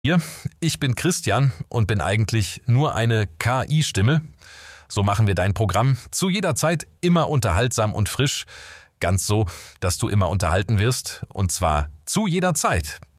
Hier, ich bin Christian und bin eigentlich nur eine KI-Stimme. So machen wir dein Programm zu jeder Zeit immer unterhaltsam und frisch. Ganz so, dass du immer unterhalten wirst, und zwar zu jeder Zeit.